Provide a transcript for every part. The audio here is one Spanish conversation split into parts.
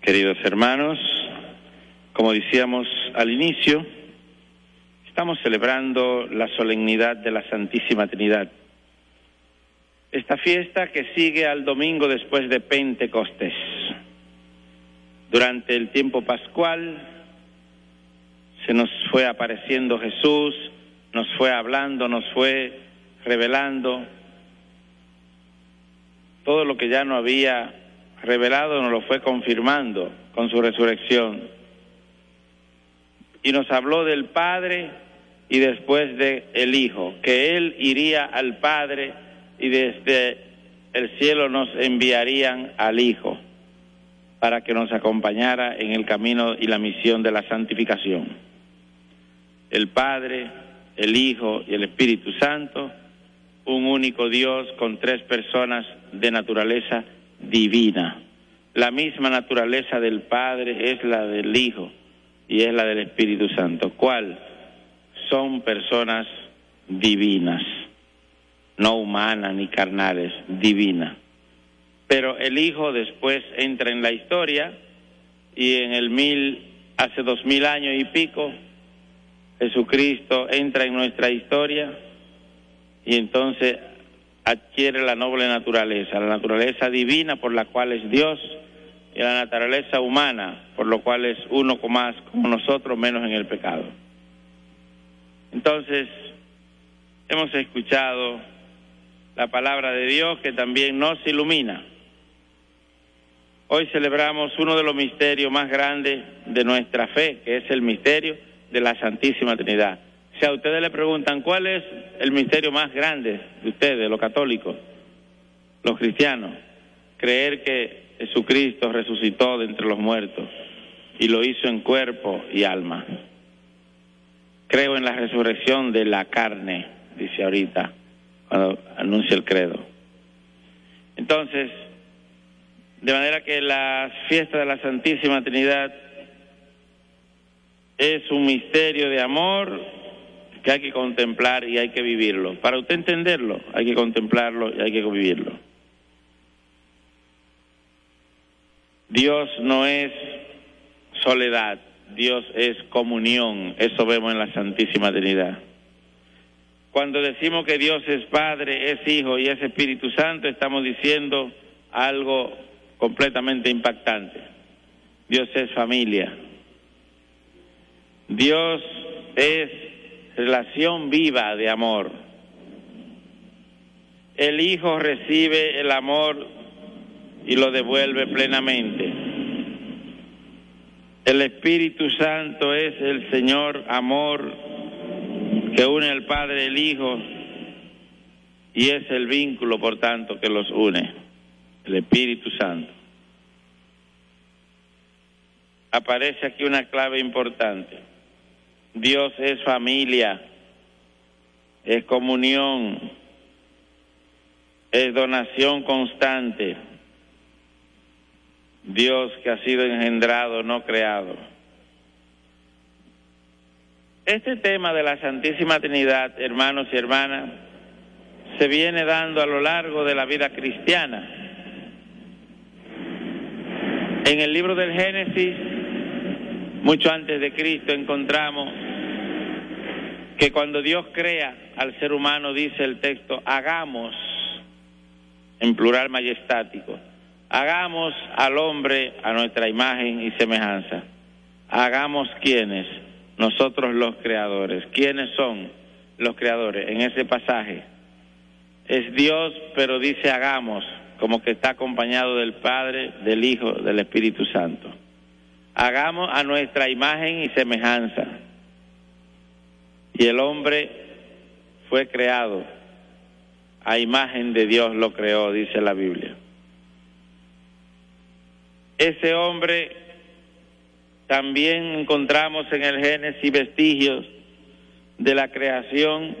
Queridos hermanos, como decíamos al inicio, estamos celebrando la solemnidad de la Santísima Trinidad. Esta fiesta que sigue al domingo después de Pentecostés. Durante el tiempo pascual se nos fue apareciendo Jesús, nos fue hablando, nos fue revelando todo lo que ya no había revelado, nos lo fue confirmando con su resurrección. Y nos habló del Padre y después del Hijo, que Él iría al Padre y desde el cielo nos enviarían al Hijo para que nos acompañara en el camino y la misión de la santificación. El Padre, el Hijo y el Espíritu Santo, un único Dios con tres personas de naturaleza divina. La misma naturaleza del Padre es la del Hijo y es la del Espíritu Santo. ¿Cuál? Son personas divinas, no humanas ni carnales, divinas. Pero el Hijo después entra en la historia y hace 2000 años y pico, Jesucristo entra en nuestra historia y entonces adquiere la noble naturaleza, la naturaleza divina por la cual es Dios y la naturaleza humana por lo cual es uno más como nosotros, menos en el pecado. Entonces, hemos escuchado la palabra de Dios que también nos ilumina. Hoy celebramos uno de los misterios más grandes de nuestra fe, que es el misterio de la Santísima Trinidad. Si a ustedes le preguntan cuál es el misterio más grande de ustedes, los católicos, los cristianos, creer que Jesucristo resucitó de entre los muertos y lo hizo en cuerpo y alma. Creo en la resurrección de la carne, dice ahorita, cuando anuncia el credo. Entonces, de manera que la fiesta de la Santísima Trinidad es un misterio de amor que hay que contemplar y hay que vivirlo. Para usted entenderlo, hay que contemplarlo y hay que vivirlo. Dios no es soledad, Dios es comunión. Eso vemos en la Santísima Trinidad. Cuando decimos que Dios es Padre, es Hijo y es Espíritu Santo, estamos diciendo algo completamente impactante. Dios es familia. Dios es relación viva de amor. El Hijo recibe el amor y lo devuelve plenamente. El Espíritu Santo es el Señor amor que une al Padre y el Hijo y es el vínculo, por tanto, que los une. El Espíritu Santo. Aparece aquí una clave importante. Dios es familia, es comunión, es donación constante. Dios que ha sido engendrado, no creado. Este tema de la Santísima Trinidad, hermanos y hermanas, se viene dando a lo largo de la vida cristiana. En el libro del Génesis, mucho antes de Cristo, encontramos que cuando Dios crea al ser humano, dice el texto, hagamos, en plural majestático, hagamos al hombre a nuestra imagen y semejanza. Hagamos ¿quiénes? Nosotros los creadores. ¿Quiénes son los creadores? En ese pasaje es Dios, pero dice hagamos, como que está acompañado del Padre, del Hijo, del Espíritu Santo. Hagamos a nuestra imagen y semejanza. Y el hombre fue creado, a imagen de Dios lo creó, dice la Biblia. Ese hombre también encontramos en el Génesis vestigios de la creación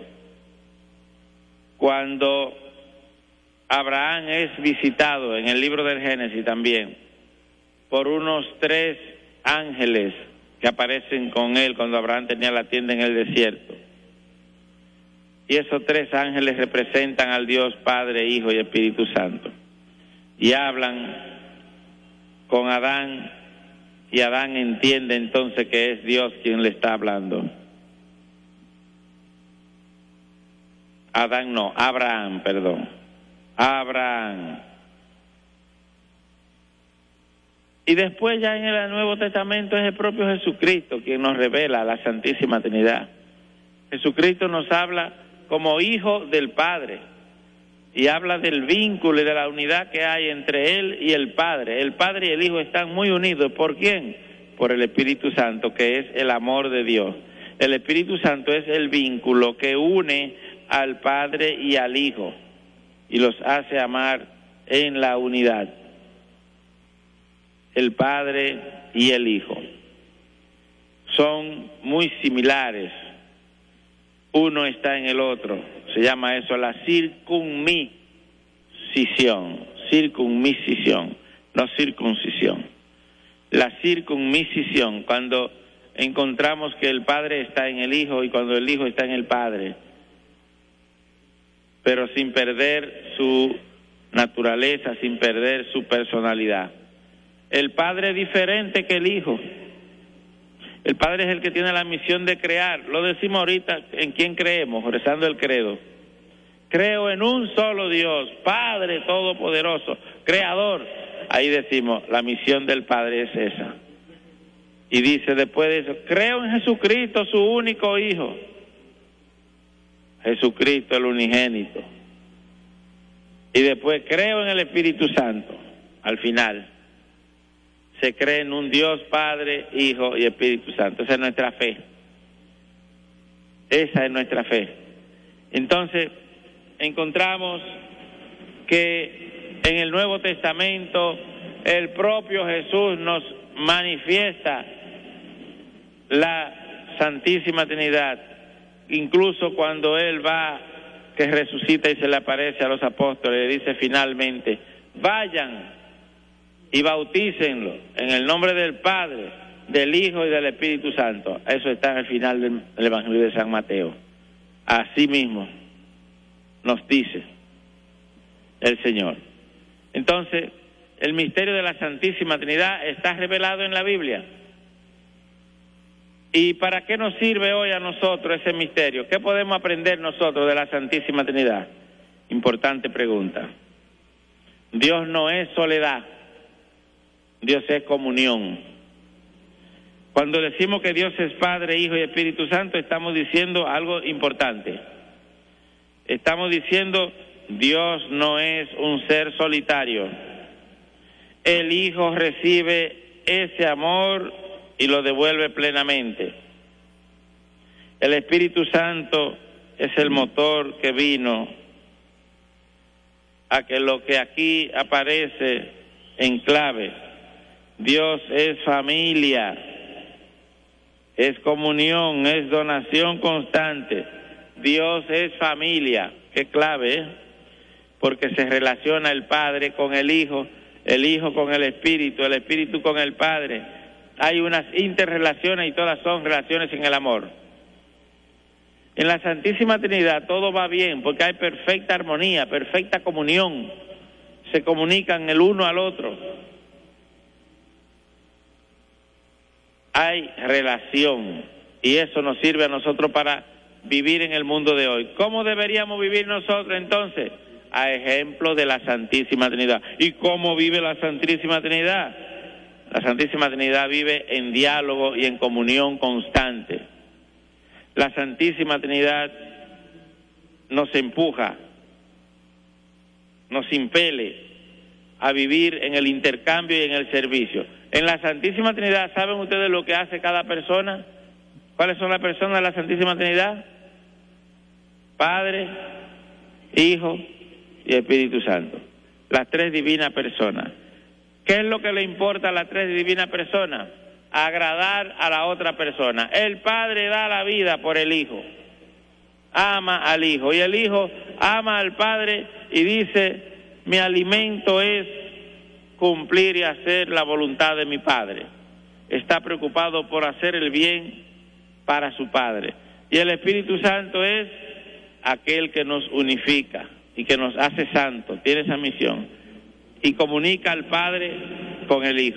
cuando Abraham es visitado en el libro del Génesis también por unos 3 ángeles que aparecen con él cuando Abraham tenía la tienda en el desierto. Y esos 3 ángeles representan al Dios Padre, Hijo y Espíritu Santo. Y hablan con Adán y Adán entiende entonces que es Dios quien le está hablando. Abraham. Y después ya en el Nuevo Testamento es el propio Jesucristo quien nos revela la Santísima Trinidad. Jesucristo nos habla como hijo del Padre y habla del vínculo y de la unidad que hay entre Él y el Padre. El Padre y el Hijo están muy unidos. ¿Por quién? Por el Espíritu Santo, que es el amor de Dios. El Espíritu Santo es el vínculo que une al Padre y al Hijo y los hace amar en la unidad. El Padre y el Hijo son muy similares. Uno está en el otro. Se llama eso la circunmisión, no circuncisión. La circunmisión, cuando encontramos que el Padre está en el Hijo y cuando el Hijo está en el Padre, pero sin perder su naturaleza, sin perder su personalidad. El Padre es diferente que el Hijo. El Padre es el que tiene la misión de crear. Lo decimos ahorita, ¿en quién creemos? Rezando el credo. Creo en un solo Dios, Padre Todopoderoso, Creador. Ahí decimos, la misión del Padre es esa. Y dice después de eso, creo en Jesucristo, su único Hijo. Jesucristo, el unigénito. Y después creo en el Espíritu Santo. Al final se cree en un Dios Padre, Hijo y Espíritu Santo. Esa es nuestra fe. Esa es nuestra fe. Entonces, encontramos que en el Nuevo Testamento el propio Jesús nos manifiesta la Santísima Trinidad. Incluso cuando Él va, que resucita y se le aparece a los apóstoles, le dice finalmente, vayan y bautícenlo en el nombre del Padre, del Hijo y del Espíritu Santo. Eso está en el final del Evangelio de San Mateo. Así mismo nos dice el Señor. Entonces, el misterio de la Santísima Trinidad está revelado en la Biblia. ¿Y para qué nos sirve hoy a nosotros ese misterio? ¿Qué podemos aprender nosotros de la Santísima Trinidad? Importante pregunta. Dios no es soledad. Dios es comunión. Cuando decimos que Dios es Padre, Hijo y Espíritu Santo, estamos diciendo algo importante. Estamos diciendo, Dios no es un ser solitario. El Hijo recibe ese amor y lo devuelve plenamente. El Espíritu Santo es el motor que vino a que lo que aquí aparece en clave, Dios es familia, es comunión, es donación constante. Dios es familia, qué clave, ¿eh? Porque se relaciona el Padre con el Hijo con el Espíritu con el Padre. Hay unas interrelaciones y todas son relaciones en el amor. En la Santísima Trinidad todo va bien porque hay perfecta armonía, perfecta comunión. Se comunican el uno al otro. Hay relación y eso nos sirve a nosotros para vivir en el mundo de hoy. ¿Cómo deberíamos vivir nosotros entonces? A ejemplo de la Santísima Trinidad. ¿Y cómo vive la Santísima Trinidad? La Santísima Trinidad vive en diálogo y en comunión constante. La Santísima Trinidad nos empuja, nos impele a vivir en el intercambio y en el servicio. En la Santísima Trinidad, ¿saben ustedes lo que hace cada persona? ¿Cuáles son las personas de la Santísima Trinidad? Padre, Hijo y Espíritu Santo. Las tres divinas personas. ¿Qué es lo que le importa a las tres divinas personas? Agradar a la otra persona. El Padre da la vida por el Hijo. Ama al Hijo. Y el Hijo ama al Padre y dice, mi alimento es cumplir y hacer la voluntad de mi Padre. Está preocupado por hacer el bien para su Padre. Y el Espíritu Santo es aquel que nos unifica y que nos hace santos. Tiene esa misión. Y comunica al Padre con el Hijo.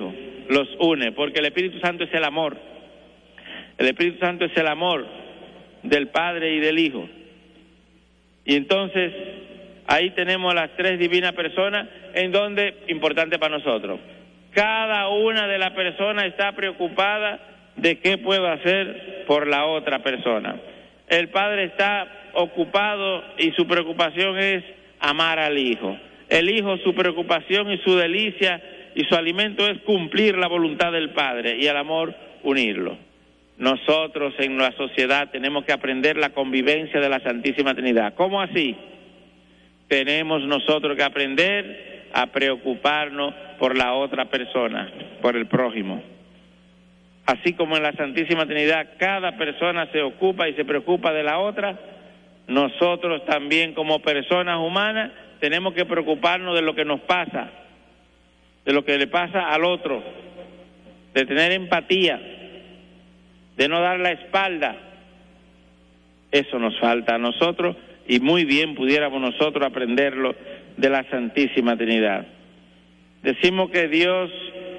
los une, porque el Espíritu Santo es el amor. El Espíritu Santo es el amor del Padre y del Hijo. Y entonces, ahí tenemos las tres divinas personas, en donde, importante para nosotros, cada una de las personas está preocupada de qué puedo hacer por la otra persona. El Padre está ocupado y su preocupación es amar al Hijo. El Hijo, su preocupación y su delicia y su alimento es cumplir la voluntad del Padre, y el amor unirlo. Nosotros en la sociedad tenemos que aprender la convivencia de la Santísima Trinidad. ¿Cómo así? Tenemos nosotros que aprender a preocuparnos por la otra persona, por el prójimo. Así como en la Santísima Trinidad cada persona se ocupa y se preocupa de la otra, nosotros también como personas humanas tenemos que preocuparnos de lo que nos pasa, de lo que le pasa al otro, de tener empatía, de no dar la espalda. Eso nos falta a nosotros, y muy bien pudiéramos nosotros aprenderlo de la Santísima Trinidad. Decimos que Dios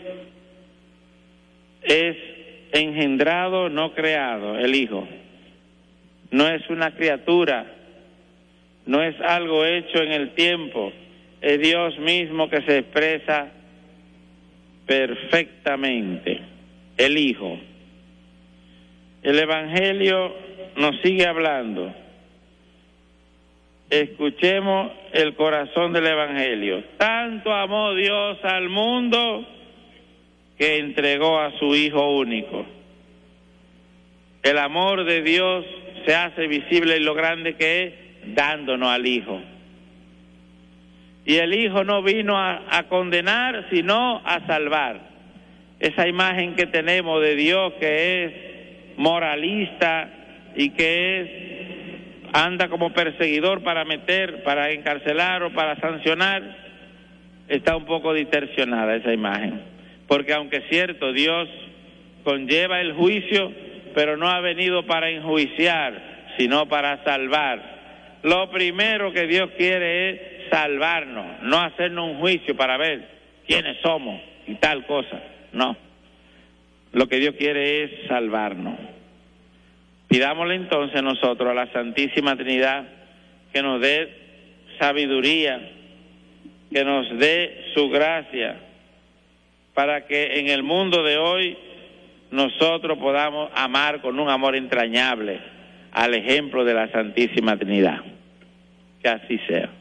es engendrado, no creado, el Hijo. No es una criatura, no es algo hecho en el tiempo, es Dios mismo que se expresa perfectamente, el Hijo. El Evangelio nos sigue hablando. Escuchemos el corazón del Evangelio. Tanto amó Dios al mundo que entregó a su Hijo único. El amor de Dios se hace visible en lo grande que es, dándonos al Hijo. Y el Hijo no vino a condenar, sino a salvar. Esa imagen que tenemos de Dios, que es moralista y que anda como perseguidor para meter, para encarcelar o para sancionar, está un poco distorsionada esa imagen. Porque aunque es cierto, Dios conlleva el juicio, pero no ha venido para enjuiciar, sino para salvar. Lo primero que Dios quiere es salvarnos, no hacernos un juicio para ver quiénes somos y tal cosa. No. Lo que Dios quiere es salvarnos. Pidámosle entonces nosotros a la Santísima Trinidad que nos dé sabiduría, que nos dé su gracia, para que en el mundo de hoy nosotros podamos amar con un amor entrañable al ejemplo de la Santísima Trinidad. Que así sea.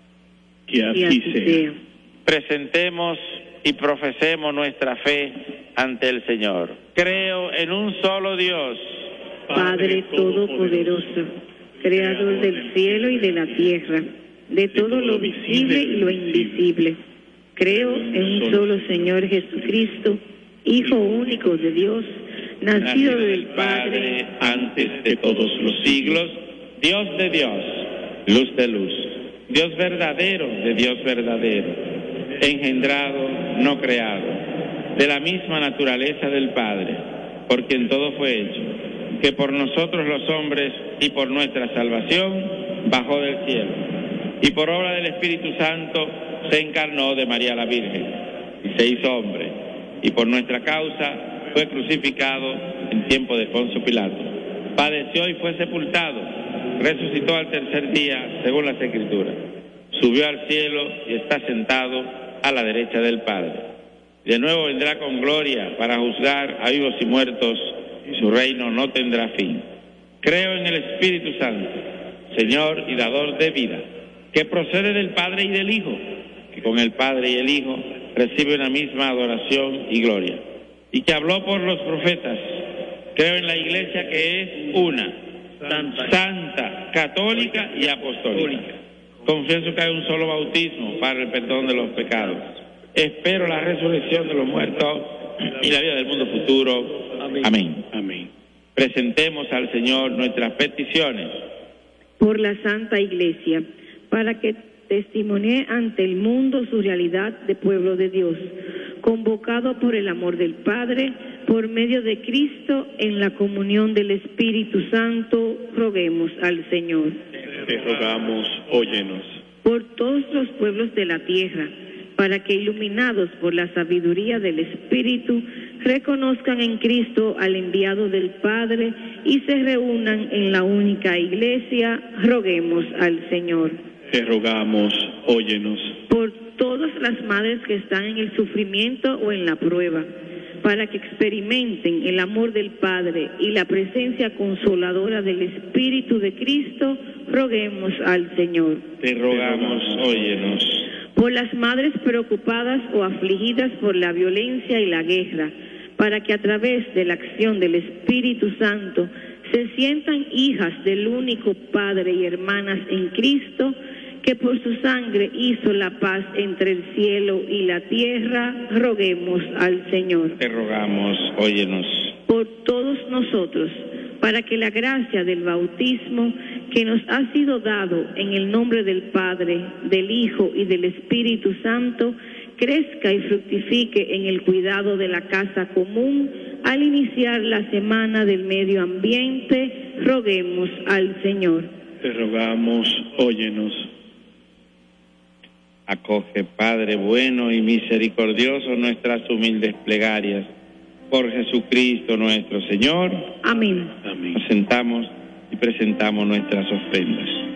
Que así sea. Presentemos y profesemos nuestra fe ante el Señor. Creo en un solo Dios, Padre Todopoderoso, Creador del cielo y de la tierra, de todo lo visible y lo invisible. Creo en un solo Señor Jesucristo, Hijo único de Dios, nacido del Padre antes de todos los siglos, Dios de Dios, luz de luz, Dios verdadero de Dios verdadero, engendrado, no creado, de la misma naturaleza del Padre, por quien todo fue hecho, que por nosotros los hombres y por nuestra salvación bajó del cielo, y por obra del Espíritu Santo se encarnó de María la Virgen, y se hizo hombre, y por nuestra causa fue crucificado en tiempo de Poncio Pilato. Padeció y fue sepultado, resucitó al tercer día, según las Escrituras. Subió al cielo y está sentado a la derecha del Padre. De nuevo vendrá con gloria para juzgar a vivos y muertos, y su reino no tendrá fin. Creo en el Espíritu Santo, Señor y dador de vida, que procede del Padre y del Hijo, que con el Padre y el Hijo recibe una misma adoración y gloria, y que habló por los profetas. Creo en la Iglesia que es una, santa, católica y apostólica. Confieso que hay un solo bautismo para el perdón de los pecados. Espero la resurrección de los muertos y la vida del mundo futuro. Amén. Amén. Presentemos al Señor nuestras peticiones. por la Santa Iglesia, para que testimonie ante el mundo su realidad de pueblo de Dios, convocado por el amor del Padre, por medio de Cristo, en la comunión del Espíritu Santo, roguemos al Señor. Te rogamos, óyenos. Por todos los pueblos de la tierra, para que, iluminados por la sabiduría del Espíritu, reconozcan en Cristo al enviado del Padre y se reúnan en la única Iglesia. Roguemos al Señor. Te rogamos, óyenos. Por todas las madres que están en el sufrimiento o en la prueba, para que experimenten el amor del Padre y la presencia consoladora del Espíritu de Cristo, roguemos al Señor. Te rogamos, óyenos. Por las madres preocupadas o afligidas por la violencia y la guerra, para que a través de la acción del Espíritu Santo se sientan hijas del único Padre y hermanas en Cristo, que por su sangre hizo la paz entre el cielo y la tierra, roguemos al Señor. Te rogamos, óyenos. Por todos nosotros, para que la gracia del bautismo que nos ha sido dado en el nombre del Padre, del Hijo y del Espíritu Santo, crezca y fructifique en el cuidado de la casa común al iniciar la semana del medio ambiente, roguemos al Señor. Te rogamos, óyenos. Acoge, Padre bueno y misericordioso, nuestras humildes plegarias. Por Jesucristo nuestro Señor. Amén. Amén. Nos sentamos y presentamos nuestras ofrendas.